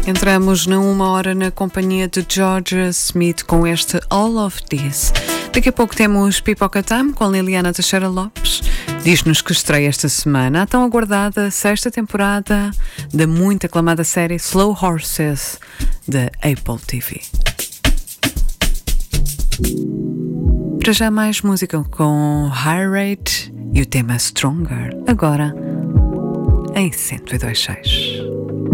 Entramos numa hora na companhia de Georgia Smith com este All of This. Daqui a pouco temos Pipoca Time com Liliana Teixeira Lopes. Diz-nos que estreia esta semana a tão aguardada sexta temporada da muito aclamada série Slow Horses da Apple TV. Para já mais música com High Rate e o tema Stronger, agora em 102.6.